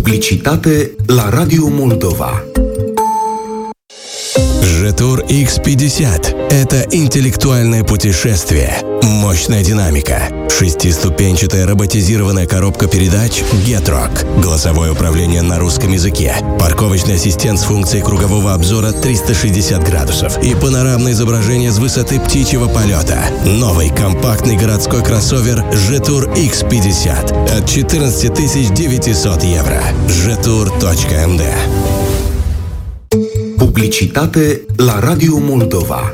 Publicitate la Radio Moldova. Jetur X50 – это интеллектуальное путешествие, мощная динамика, шестиступенчатая роботизированная коробка передач Getrock, голосовое управление на русском языке, парковочный ассистент с функцией кругового обзора 360 градусов и панорамное изображение с высоты птичьего полета. Новый компактный городской кроссовер Jetur X50 от 14 900 евро. Jetur.md. Publicitate la Radio Moldova.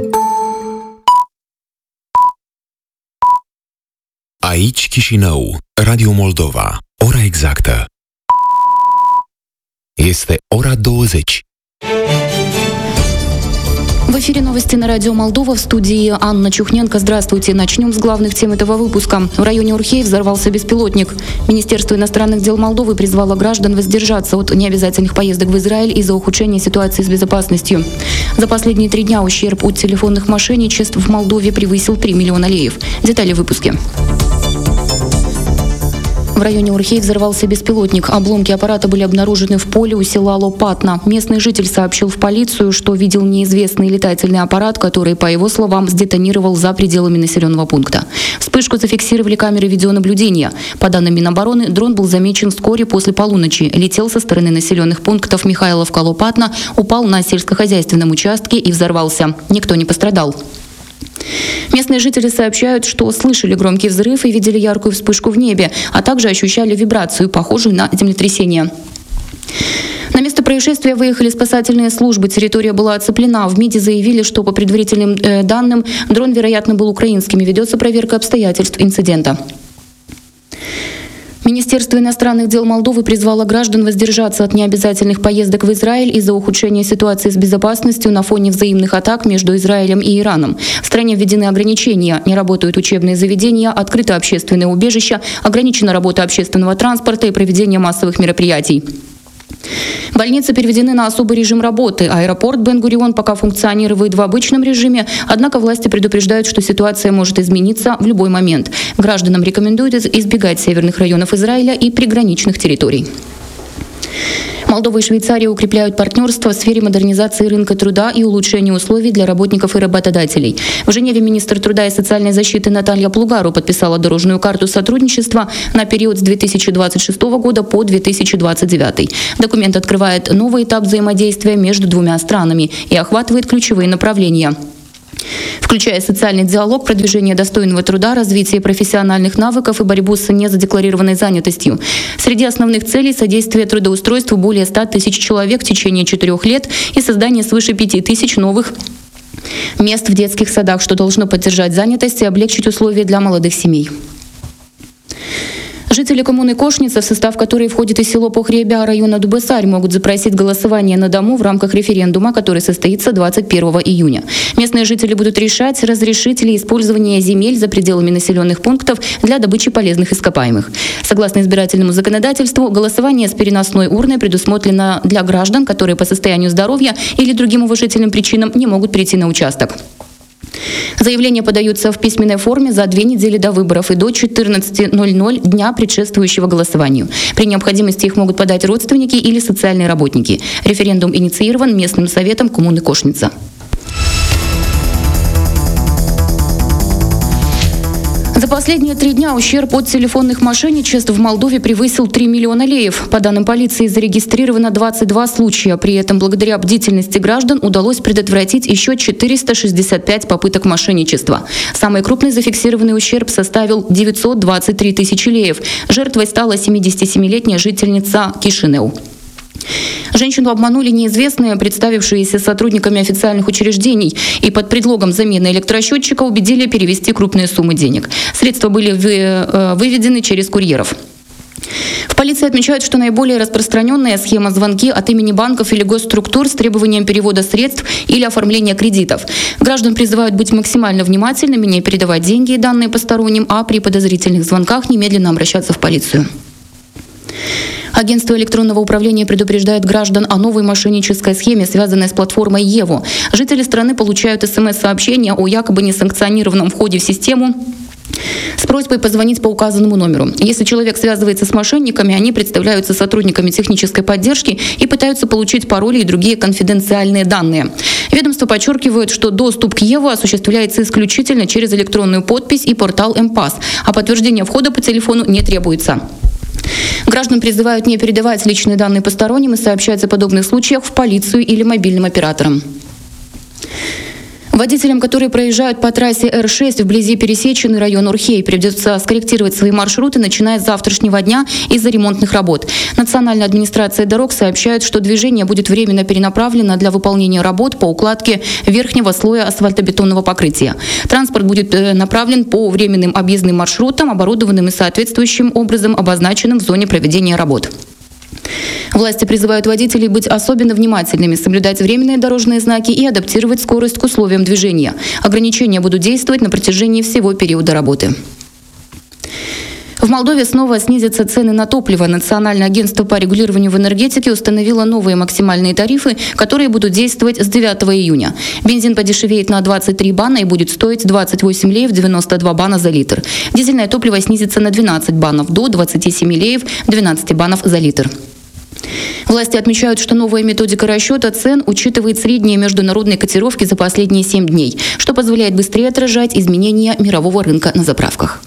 Aici Chișinău, Radio Moldova. Ora exactă este ora 20. В эфире новости на радио Молдова, в студии Анна Чухненко. Здравствуйте. Начнем с главных тем этого выпуска. В районе Урхей взорвался беспилотник. Министерство иностранных дел Молдовы призвало граждан воздержаться от необязательных поездок в Израиль из-за ухудшения ситуации с безопасностью. За последние 3 дня ущерб от телефонных мошенничеств в Молдове превысил 3 миллиона леев. Детали в выпуске. В районе Урхей взорвался беспилотник. Обломки аппарата были обнаружены в поле у села Лопатна. Местный житель сообщил в полицию, что видел неизвестный летательный аппарат, который, по его словам, сдетонировал за пределами населенного пункта. Вспышку зафиксировали камеры видеонаблюдения. По данным Минобороны, дрон был замечен вскоре после полуночи. Летел со стороны населенных пунктов Михайловка-Лопатна, упал на сельскохозяйственном участке и взорвался. Никто не пострадал. Местные жители сообщают, что слышали громкий взрыв и видели яркую вспышку в небе, а также ощущали вибрацию, похожую на землетрясение. На место происшествия выехали спасательные службы. Территория была оцеплена. В МИДе заявили, что по предварительным данным дрон, вероятно, был украинским и ведется проверка обстоятельств инцидента. Министерство иностранных дел Молдовы призвало граждан воздержаться от необязательных поездок в Израиль из-за ухудшения ситуации с безопасностью на фоне взаимных атак между Израилем и Ираном. В стране введены ограничения. Не работают учебные заведения, открыто общественные убежища, ограничена работа общественного транспорта и проведение массовых мероприятий. Больницы переведены на особый режим работы. Аэропорт Бен-Гурион пока функционирует в обычном режиме, однако власти предупреждают, что ситуация может измениться в любой момент. Гражданам рекомендуют избегать северных районов Израиля и приграничных территорий. Молдова и Швейцария укрепляют партнерство в сфере модернизации рынка труда и улучшения условий для работников и работодателей. В Женеве министр труда и социальной защиты Наталья Плугару подписала дорожную карту сотрудничества на период с 2026 года по 2029. Документ открывает новый этап взаимодействия между двумя странами и охватывает ключевые направления, включая социальный диалог, продвижение достойного труда, развитие профессиональных навыков и борьбу с незадекларированной занятостью. Среди основных целей содействие трудоустройству более 100 тысяч человек в течение 4 лет и создание свыше 5 тысяч новых мест в детских садах, что должно поддержать занятость и облегчить условия для молодых семей. Жители коммуны Кошница, в состав которой входит и село Похребя района Дубасарь, могут запросить голосование на дому в рамках референдума, который состоится 21 июня. Местные жители будут решать, разрешить ли использование земель за пределами населенных пунктов для добычи полезных ископаемых. Согласно избирательному законодательству, голосование с переносной урной предусмотрено для граждан, которые по состоянию здоровья или другим уважительным причинам не могут прийти на участок. Заявления подаются в письменной форме за 2 недели до выборов и до 14:00 дня, предшествующего голосованию. При необходимости их могут подать родственники или социальные работники. Референдум инициирован местным советом коммуны Кошница. За последние 3 дня ущерб от телефонных мошенничеств в Молдове превысил 3 миллиона леев. По данным полиции, зарегистрировано 22 случая. При этом, благодаря бдительности граждан, удалось предотвратить еще 465 попыток мошенничества. Самый крупный зафиксированный ущерб составил 923 тысячи леев. Жертвой стала 77-летняя жительница Кишинеу. Женщину обманули неизвестные, представившиеся сотрудниками официальных учреждений, и под предлогом замены электросчетчика убедили перевести крупные суммы денег. Средства были выведены через курьеров. В полиции отмечают, что наиболее распространенная схема — звонки от имени банков или госструктур с требованием перевода средств или оформления кредитов. Граждан призывают быть максимально внимательными, не передавать деньги и данные посторонним, а при подозрительных звонках немедленно обращаться в полицию. Агентство электронного управления предупреждает граждан о новой мошеннической схеме, связанной с платформой Ево. Жители страны получают СМС-сообщения о якобы несанкционированном входе в систему с просьбой позвонить по указанному номеру. Если человек связывается с мошенниками, они представляются сотрудниками технической поддержки и пытаются получить пароли и другие конфиденциальные данные. Ведомство подчеркивает, что доступ к ЕВО осуществляется исключительно через электронную подпись и портал МПАС, а подтверждение входа по телефону не требуется. Граждан призывают не передавать личные данные посторонним и сообщать о подобных случаях в полицию или мобильным операторам. Водителям, которые проезжают по трассе Р-6 вблизи Пересечины, район Урхей, придется скорректировать свои маршруты, начиная с завтрашнего дня из-за ремонтных работ. Национальная администрация дорог сообщает, что движение будет временно перенаправлено для выполнения работ по укладке верхнего слоя асфальтобетонного покрытия. Транспорт будет направлен по временным объездным маршрутам, оборудованным и соответствующим образом обозначенным в зоне проведения работ. Власти призывают водителей быть особенно внимательными, соблюдать временные дорожные знаки и адаптировать скорость к условиям движения. Ограничения будут действовать на протяжении всего периода работы. В Молдове снова снизятся цены на топливо. Национальное агентство по регулированию в энергетике установило новые максимальные тарифы, которые будут действовать с 9 июня. Бензин подешевеет на 23 бана и будет стоить 28 леев 92 бана за литр. Дизельное топливо снизится на 12 банов до 27 леев 12 банов за литр. Власти отмечают, что новая методика расчета цен учитывает средние международные котировки за последние 7 дней, что позволяет быстрее отражать изменения мирового рынка на заправках.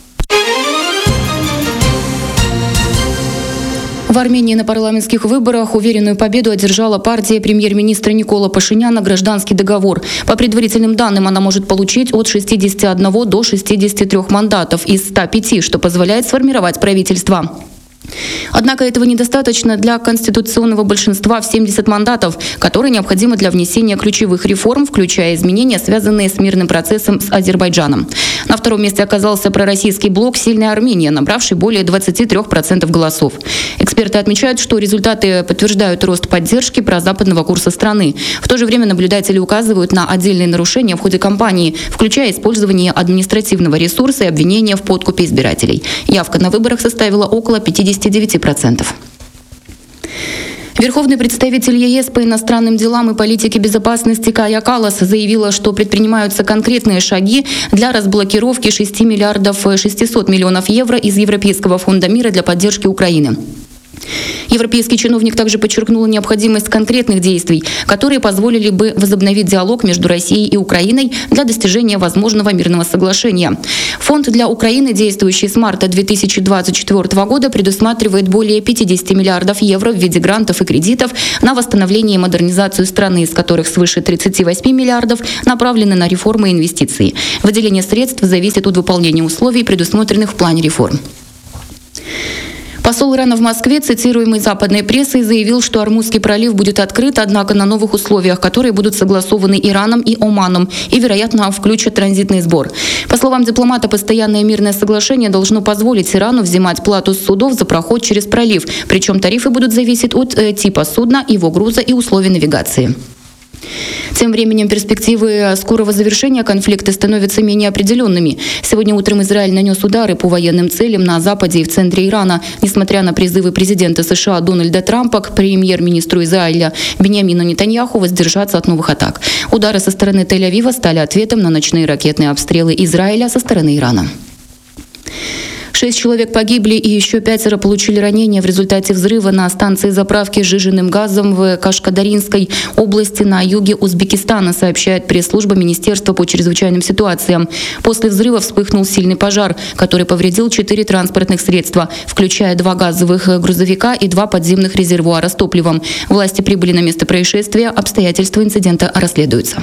В Армении на парламентских выборах уверенную победу одержала партия премьер-министра Никола Пашиняна «Гражданский договор». По предварительным данным, она может получить от 61 до 63 мандатов из 105, что позволяет сформировать правительство. Однако этого недостаточно для конституционного большинства в 70 мандатов, которые необходимы для внесения ключевых реформ, включая изменения, связанные с мирным процессом с Азербайджаном. На втором месте оказался пророссийский блок «Сильная Армения», набравший более 23% голосов. Эксперты отмечают, что результаты подтверждают рост поддержки прозападного курса страны. В то же время наблюдатели указывают на отдельные нарушения в ходе кампании, включая использование административного ресурса и обвинения в подкупе избирателей. Явка на выборах составила около 59%. Верховный представитель ЕС по иностранным делам и политике безопасности Кая Каллас заявила, что предпринимаются конкретные шаги для разблокировки 6 миллиардов 600 миллионов евро из Европейского фонда мира для поддержки Украины. Европейский чиновник также подчеркнул необходимость конкретных действий, которые позволили бы возобновить диалог между Россией и Украиной для достижения возможного мирного соглашения. Фонд для Украины, действующий с марта 2024 года, предусматривает более 50 миллиардов евро в виде грантов и кредитов на восстановление и модернизацию страны, из которых свыше 38 миллиардов направлены на реформы и инвестиции. Выделение средств зависит от выполнения условий, предусмотренных в плане реформ. Посол Ирана в Москве, цитируемый западной прессой, заявил, что Ормузский пролив будет открыт, однако на новых условиях, которые будут согласованы Ираном и Оманом и, вероятно, включат транзитный сбор. По словам дипломата, постоянное мирное соглашение должно позволить Ирану взимать плату с судов за проход через пролив, причем тарифы будут зависеть от типа судна, его груза и условий навигации. Тем временем перспективы скорого завершения конфликта становятся менее определенными. Сегодня утром Израиль нанес удары по военным целям на западе и в центре Ирана. Несмотря на призывы президента США Дональда Трампа к премьер-министру Израиля Биньямину Нетаньяху воздержаться от новых атак. Удары со стороны Тель-Авива стали ответом на ночные ракетные обстрелы Израиля со стороны Ирана. 6 человек погибли и еще 5 получили ранения в результате взрыва на станции заправки сжиженным газом в Кашкадаринской области на юге Узбекистана, сообщает пресс-служба Министерства по чрезвычайным ситуациям. После взрыва вспыхнул сильный пожар, который повредил 4 транспортных средства, включая 2 газовых грузовика и 2 подземных резервуара с топливом. Власти прибыли на место происшествия, обстоятельства инцидента расследуются.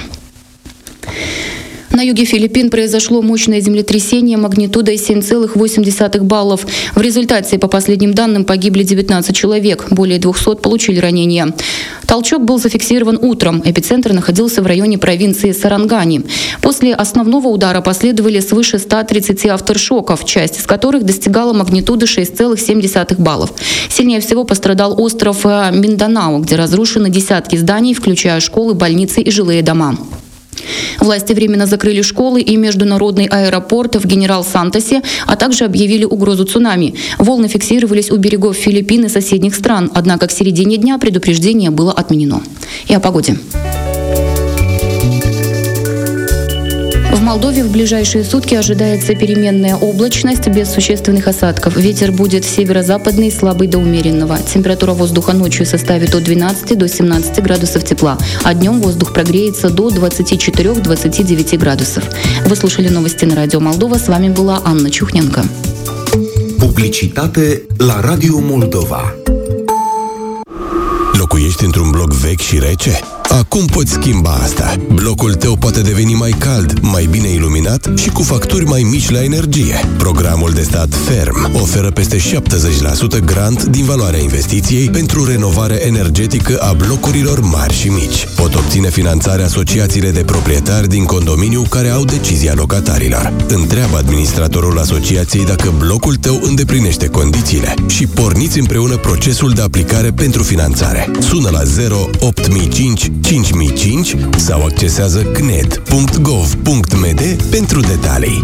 На юге Филиппин произошло мощное землетрясение магнитудой 7,8 баллов. В результате, по последним данным, погибли 19 человек, более 200 получили ранения. Толчок был зафиксирован утром. Эпицентр находился в районе провинции Сарангани. После основного удара последовали свыше 130 авторшоков, часть из которых достигала магнитуды 6,7 баллов. Сильнее всего пострадал остров Минданао, где разрушены десятки зданий, включая школы, больницы и жилые дома. Власти временно закрыли школы и международный аэропорт в Генерал-Сантосе, а также объявили угрозу цунами. Волны фиксировались у берегов Филиппин и соседних стран, однако к середине дня предупреждение было отменено. И о погоде. В Молдове в ближайшие сутки ожидается переменная облачность без существенных осадков. Ветер будет северо-западный, слабый до умеренного. Температура воздуха ночью составит от 12 до 17 градусов тепла, а днем воздух прогреется до 24-29 градусов. Вы слушали новости на Радио Молдова. С вами была Анна Чухненко. Publicitate la Radio Moldova. Locuiești într-un bloc vechi și rece? Acum poți schimba asta. Blocul tău poate deveni mai cald, mai bine iluminat și cu facturi mai mici la energie. Programul de stat FERM oferă peste 70% grant din valoarea investiției pentru renovare energetică a blocurilor mari și mici. Pot obține finanțare asociațiile de proprietari din condominiu care au decizia locatarilor. Întreabă administratorul asociației dacă blocul tău îndeplinește condițiile și porniți împreună procesul de aplicare pentru finanțare. Sună la 08005 5005 sau accesează cned.gov.md pentru detalii.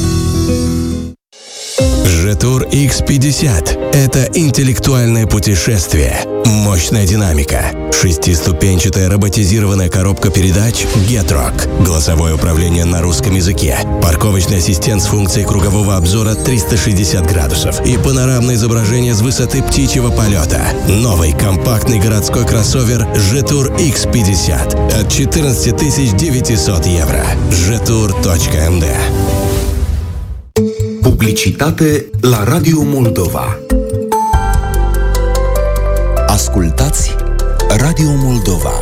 Жетур X50 – это интеллектуальное путешествие, мощная динамика, шестиступенчатая роботизированная коробка передач Getrock, голосовое управление на русском языке, парковочный ассистент с функцией кругового обзора 360 градусов и панорамное изображение с высоты птичьего полета. Новый компактный городской кроссовер Жетур X50 от 14 900 евро. Jetur.md. Publicitate la Radio Moldova. Ascultați Radio Moldova.